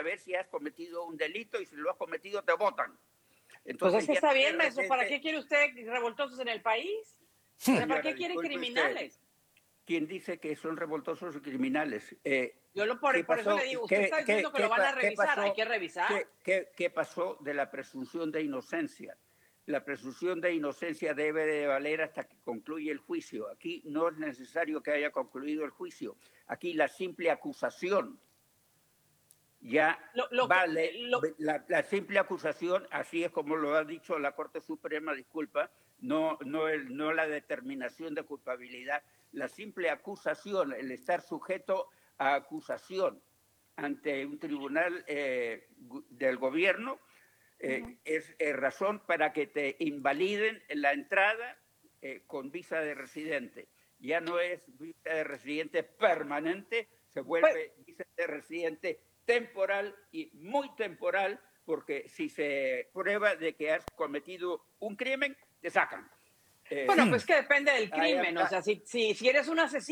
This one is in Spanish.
para ver si has cometido un delito y si lo has cometido te votan. Pues Entonces, es que está bien, maestro. ¿Para qué quiere usted revoltosos en el país? O sea, ¿para qué quiere criminales? ¿Quién dice que son revoltosos y criminales? Por eso le digo, usted está diciendo que lo van a revisar, hay que revisar. ¿Qué pasó de la presunción de inocencia? La presunción de inocencia debe de valer hasta que concluya el juicio. Aquí no es necesario que haya concluido el juicio. Aquí la simple acusación ya vale. La simple acusación, así es como lo ha dicho la Corte Suprema, disculpa, no la determinación de culpabilidad. La simple acusación, el estar sujeto a acusación ante un tribunal del gobierno, es razón para que te invaliden la entrada con visa de residente. Ya no es visa de residente permanente, se vuelve visa de residente temporal y muy temporal, porque si se prueba de que has cometido un crimen, te sacan. Bueno, pues que depende del crimen. O sea, si eres un asesino